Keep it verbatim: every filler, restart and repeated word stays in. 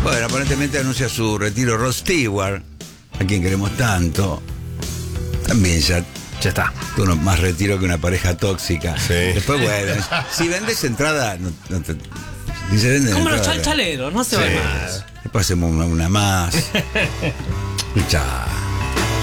Bueno, aparentemente anuncia su retiro Rod Stewart, a quien queremos tanto. También ya, Ya está. uno más retiro que una pareja tóxica. Sí. Después, bueno, si vendes entrada, no, no te, si se venden Como los entrada, chalchaleros, no se Sí. va más. después hacemos una, una más. Ya.